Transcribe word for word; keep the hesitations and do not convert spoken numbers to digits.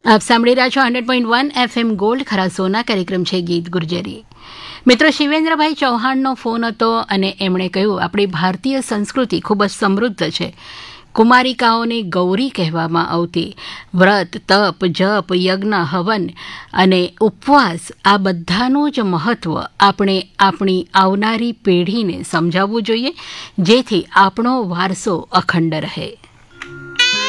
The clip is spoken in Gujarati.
આપ સાંભળી રહ્યા છો hundred point one FM gold ખરા સોના કાર્યક્રમ છે ગીત ગુર્જરી. મિત્રો, શિવેન્દ્રભાઈ ચૌહાણનો ફોન હતો અને એમણે કહ્યું આપણી ભારતીય સંસ્કૃતિ ખૂબ જ સમૃદ્ધ છે. કુમારિકાઓને ગૌરી કહેવામાં આવતી. વ્રત, તપ, જપ, યજ્ઞ, હવન અને ઉપવાસ આ બધાનું જ મહત્ત્વ આપણે આપણી આવનારી પેઢીને સમજાવવું જોઈએ, જેથી આપણો વારસો અખંડ રહે.